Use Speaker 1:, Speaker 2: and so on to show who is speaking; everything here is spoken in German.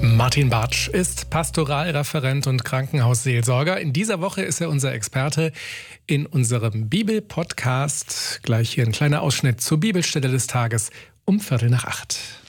Speaker 1: Martin Bartsch ist Pastoralreferent und Krankenhausseelsorger. In dieser Woche ist er unser Experte in unserem Bibel-Podcast. Gleich hier ein kleiner Ausschnitt zur Bibelstelle des Tages um 7:45.